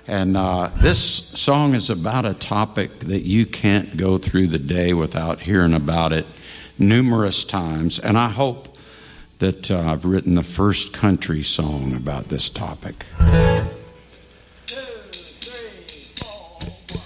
And this song is about a topic that you can't go through the day without hearing about it numerous times. And I hope that I've written the first country song about this topic.